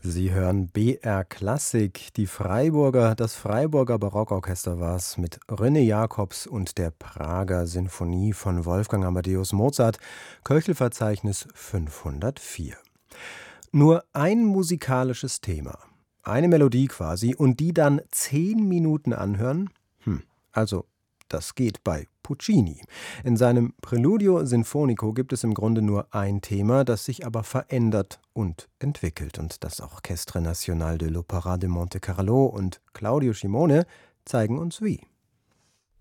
Sie hören BR Klassik, das Freiburger Barockorchester war's mit René Jacobs und der Prager Sinfonie von Wolfgang Amadeus Mozart, Köchelverzeichnis 504. Nur ein musikalisches Thema, eine Melodie quasi, und die dann 10 Minuten anhören? Also, das geht bei Puccini. In seinem Preludio Sinfonico gibt es im Grunde nur ein Thema, das sich aber verändert und entwickelt. Und das Orchestre National de l'Opéra de Monte Carlo und Claudio Scimone zeigen uns wie.